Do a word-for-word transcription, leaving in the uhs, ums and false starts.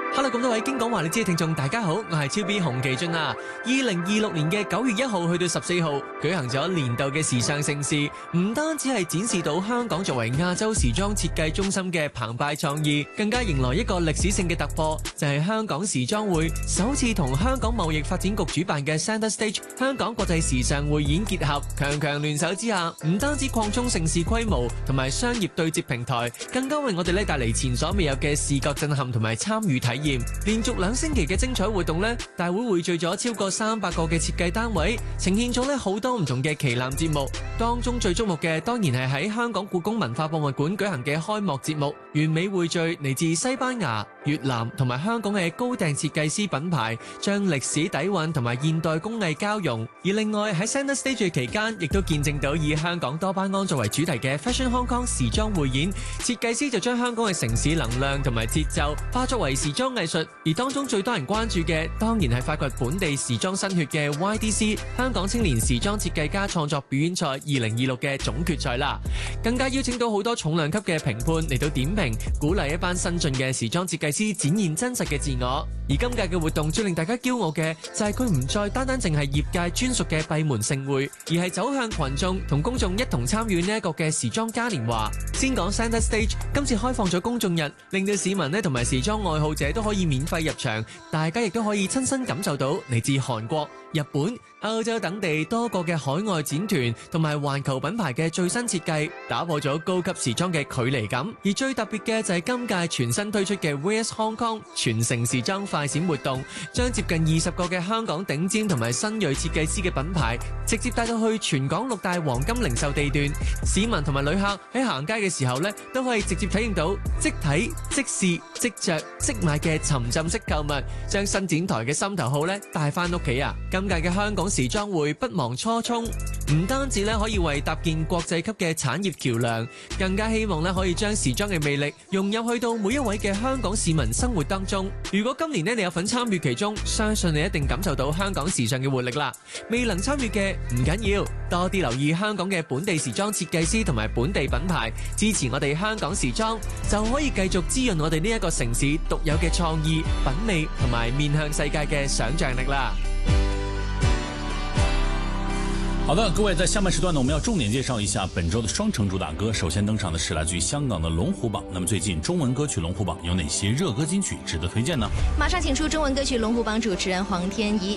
Hello， 咁多位京港華你知嘅聽眾，大家好，我係超 B 洪其俊啊。二零二六年嘅九月一號去到十四號舉行咗年度嘅時尚盛事，唔單止係展示到香港作為亞洲時裝設計中心嘅澎湃創意，更加迎來一個歷史性嘅突破，就係、是、香港時裝會首次同香港貿易發展局主辦嘅 Center Stage 香港國際時尚匯演結合，強強聯手之下，唔單止擴充盛事規模同埋商業對接平台，更加為我哋咧帶嚟前所未有嘅視覺震撼同埋參與體驗。連續兩星期嘅精彩活動咧，大會匯聚咗超過三百個嘅設計單位，呈現咗咧好多唔同嘅旗艦節目。當中最矚目嘅當然係喺香港故宮文化博物館舉行嘅開幕節目，完美匯聚嚟自西班牙、越南同埋香港嘅高定設計師品牌，將歷史底蘊同埋現代工藝交融。而另外喺 Center Stage 期間，亦都見證到以香港多巴胺作為主題嘅 Fashion Hong Kong 時裝匯演，設計師就將香港嘅城市能量同埋節奏化作為時裝藝術。而當中最多人關注嘅，當然係發掘本地時裝新血嘅 Y D C 香港青年時裝設計家創作表演賽二零二六嘅總決賽啦，更加邀請到好多重量級嘅評判嚟到點評，鼓勵一班新進嘅時裝設計師展現真實嘅自我。而今屆嘅活動最令大家驕傲嘅，就係佢唔再單單淨係業界專屬嘅閉門盛會，而係走向群眾同公眾一同參與呢一個嘅時裝嘉年華。先講 Center Stage， 今次開放咗公眾日，令到市民咧同埋時裝愛好者都可以免費入場，大家亦都可以親身感受到嚟自韓國、日本、歐洲等地多個嘅海外展團同埋環球品牌嘅最新設計，打破咗高級時裝嘅距離感。而最特別嘅就係今屆全新推出嘅 Wear Hong Kong 全城時裝快閃活動，將接近二十個嘅香港頂尖同埋新銳設計師嘅品牌，直接帶到去全港六大黃金零售地段。市民同埋旅客喺行街嘅時候呢，都可以直接體驗到即睇即試即着即買嘅沉浸式購物，將伸展台嘅心頭好呢帶翻屋企啊！今屆嘅香港時裝會不忘初衷，唔單止咧可以為搭建國際級嘅產業橋樑，更加希望咧可以將時裝嘅魅力融入去到每一位嘅香港市民生活當中。如果今年咧你有份參與其中，相信你一定感受到香港時尚嘅活力啦。未能參與嘅唔緊要，多啲留意香港嘅本地時裝設計師同埋本地品牌，支持我哋香港時裝，就可以繼續滋潤我哋呢一個城市獨有嘅創意、品味同埋面向世界嘅想像力啦。 好的，各位，在下半時段呢，我們要重點介紹一下本周的雙城主打歌。首先登場的是來自於香港的龍虎榜。那麼最近中文歌曲龍虎榜有哪些熱歌金曲值得推薦呢？ 馬上請出中文歌曲龍虎榜主持人黃天怡。